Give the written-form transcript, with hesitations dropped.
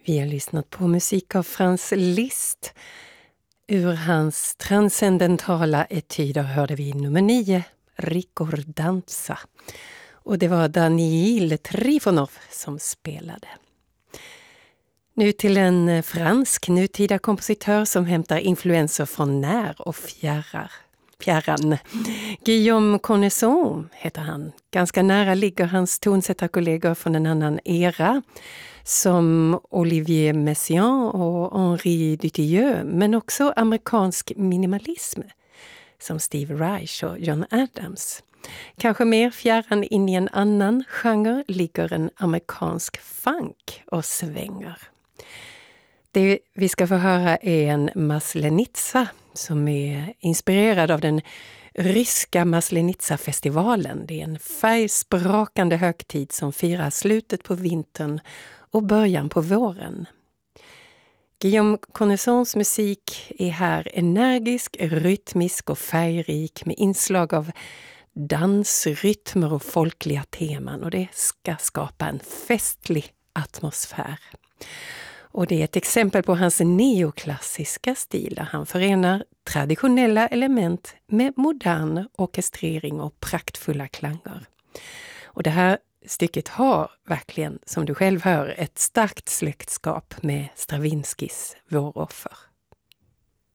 Vi har lyssnat på musik av Franz Liszt. Ur hans transcendentala etyder hörde vi nummer 9, Ricordanza. Och det var Daniil Trifonov som spelade. Nu till en fransk nutida kompositör som hämtar influenser från när och fjärran. Guillaume Connaisson heter han. Ganska nära ligger hans tonsättarkollegor från en annan era som Olivier Messiaen och Henri Dutilleux, men också amerikansk minimalism som Steve Reich och John Adams. Kanske mer fjärran in i en annan genre ligger en amerikansk funk och svänger. Det vi ska få höra är en Maslenitsa som är inspirerad av den ryska Maslenitsa-festivalen. Det är en färgsprakande högtid som firar slutet på vintern och början på våren. Guillaume Connaissons musik är här energisk, rytmisk och färgrik med inslag av dans, rytmer och folkliga teman, och det ska skapa en festlig atmosfär. Och det är ett exempel på hans neoklassiska stil där han förenar traditionella element med modern orkestrering och praktfulla klanger. Och det här stycket har verkligen, som du själv hör, ett starkt släktskap med Stravinskys Våroffer.